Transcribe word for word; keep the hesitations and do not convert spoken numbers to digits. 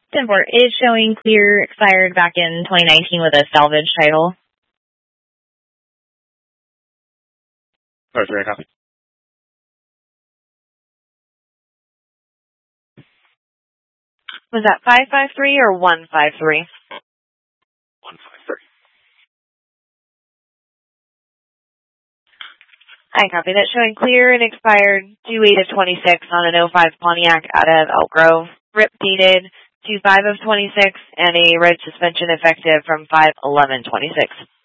ten four is showing clear, expired back in twenty nineteen with a salvage title. Oh, three, copy. Was that five five three or one five three? one five three. I copy that, showing clear and expired two eight of twenty-six on an oh five Pontiac out of Elk Grove. R I P dated two five of twenty-six and a red suspension effective from five eleven twenty-six.